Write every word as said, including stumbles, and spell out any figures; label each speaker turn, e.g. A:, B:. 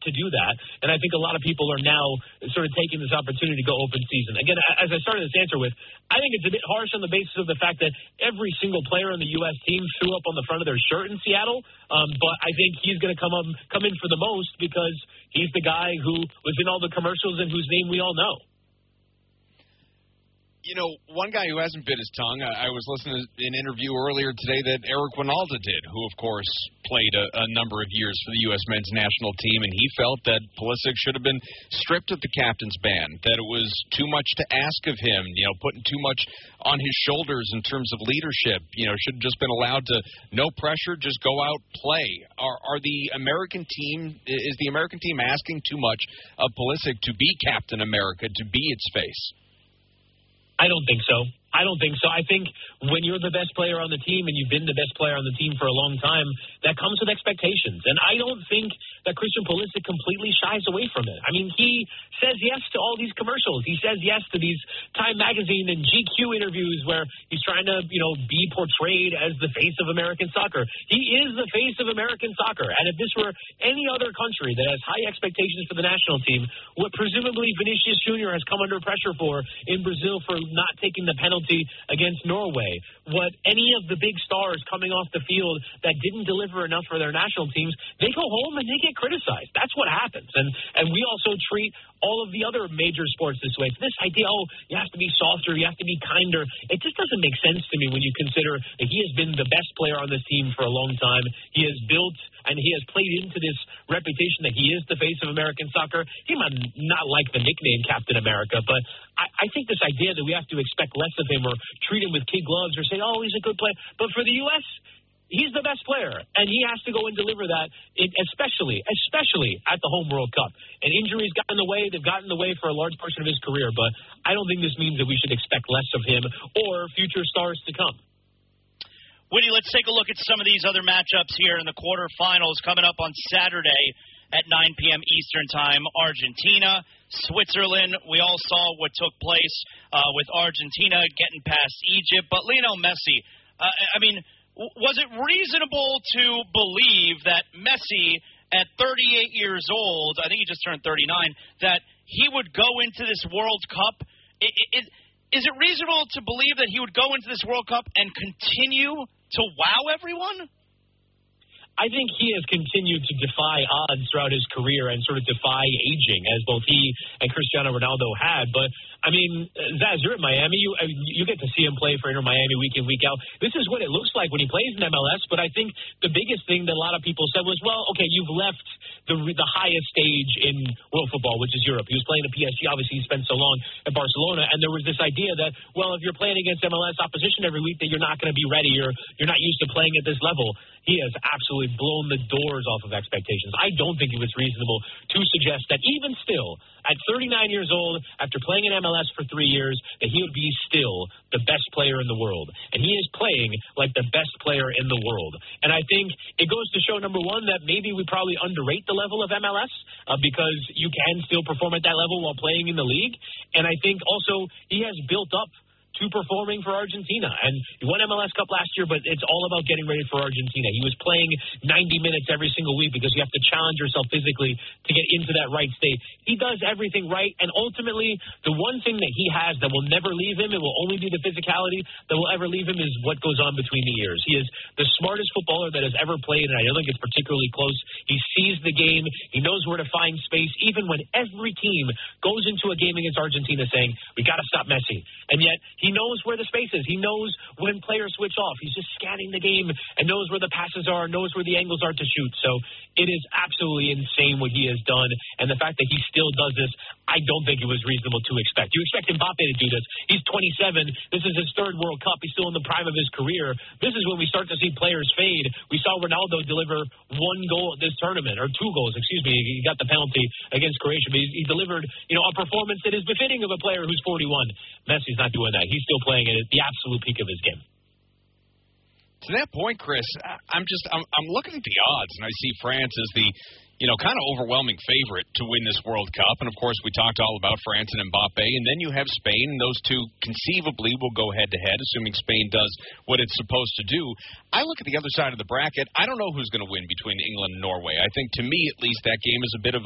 A: to do that, and I think a lot of people are now sort of taking this opportunity to go open season. Again, as I started this answer with, I think it's a bit harsh on the basis of the fact that every single player on the U S team threw up on the front of their shirt in Seattle, um, but I think he's going to come up, come in for the most because he's the guy who was in all the commercials and whose name we all know.
B: You know, one guy who hasn't bit his tongue, I, I was listening to an interview earlier today that Eric Wynalda did, who, of course, played a, a number of years for the U S men's national team, and he felt that Pulisic should have been stripped of the captain's band, that it was too much to ask of him, you know, putting too much on his shoulders in terms of leadership, you know, should have just been allowed to, no pressure, just go out, play. Are, are the American team, is the American team asking too much of Pulisic to be Captain America, to be its face?
A: I don't think so. I don't think so. I think when you're the best player on the team and you've been the best player on the team for a long time, that comes with expectations. And I don't think that Christian Pulisic completely shies away from it. I mean, he says yes to all these commercials. He says yes to these Time Magazine and G Q interviews where he's trying to, you know, be portrayed as the face of American soccer. He is the face of American soccer. And if this were any other country that has high expectations for the national team, what presumably Vinicius Junior has come under pressure for in Brazil for not taking the penalty against Norway, what any of the big stars coming off the field that didn't deliver enough for their national teams, they go home and they get criticized. That's what happens. And and we also treat all of the other major sports this way. So this idea, oh, you have to be softer, you have to be kinder, it just doesn't make sense to me when you consider that he has been the best player on this team for a long time. He has built and he has played into this reputation that he is the face of American soccer. He might not like the nickname Captain America, but I, I think this idea that we have to expect less of him or treat him with kid gloves or say, oh, he's a good player. But for the U S, he's the best player, and he has to go and deliver that, especially, especially at the home World Cup. And injuries got in the way. They've gotten in the way for a large portion of his career, but I don't think this means that we should expect less of him or future stars to come.
C: Woody, let's take a look at some of these other matchups here in the quarterfinals coming up on Saturday at nine p.m. Eastern Time. Argentina, Switzerland. We all saw what took place uh, with Argentina getting past Egypt. But Lionel Messi, uh, I mean, w- was it reasonable to believe that Messi, at thirty-eight years old, I think he just turned thirty-nine, that he would go into this World Cup? It, it, is it reasonable to believe that he would go into this World Cup and continue to wow everyone?
A: I think he has continued to defy odds throughout his career and sort of defy aging, as both he and Cristiano Ronaldo had. But, I mean, Zaz, you're in Miami. You you get to see him play for Inter Miami week in, week out. This is what it looks like when he plays in M L S. But I think the biggest thing that a lot of people said was, well, okay, you've left the the highest stage in world football, which is Europe. He was playing at P S G. Obviously, he spent so long at Barcelona. And there was this idea that, well, if you're playing against M L S opposition every week, that you're not going to be ready or you're not used to playing at this level. He has absolutely blown the doors off of expectations. I don't think it was reasonable to suggest that even still, at thirty-nine years old, after playing in M L S for three years, that he would be still the best player in the world. And he is playing like the best player in the world. And I think it goes to show, number one, that maybe we probably underrate the level of M L S uh, because you can still perform at that level while playing in the league. And I think also he has built up to performing for Argentina. And he won M L S Cup last year, but it's all about getting ready for Argentina. He was playing ninety minutes every single week because you have to challenge yourself physically to get into that right state. He does everything right, and ultimately, the one thing that he has that will never leave him, it will only be the physicality that will ever leave him, is what goes on between the ears. He is the smartest footballer that has ever played, and I don't think it's particularly close. He sees the game. He knows where to find space, even when every team goes into a game against Argentina saying, we got to stop Messi. And yet, he knows where the space is. He knows when players switch off. He's just scanning the game and knows where the passes are, knows where the angles are to shoot. So it is absolutely insane what he has done. And the fact that he still does this, I don't think it was reasonable to expect. You expect Mbappe to do this. He's twenty-seven. This is his third World Cup. He's still in the prime of his career. This is when we start to see players fade. We saw Ronaldo deliver one goal at this tournament, or two goals, excuse me. He got the penalty against Croatia, but he, he delivered, you know, a performance that is befitting of a player who's forty-one. Messi's not doing that. He's still playing at the absolute peak of his game.
B: To that point, Chris, I'm just I'm, I'm looking at the odds, and I see France as the, you know, kind of overwhelming favorite to win this World Cup. And, of course, we talked all about France and Mbappe. And then you have Spain, and those two conceivably will go head-to-head, assuming Spain does what it's supposed to do. I look at the other side of the bracket. I don't know who's going to win between England and Norway. I think, to me, at least, that game is a bit of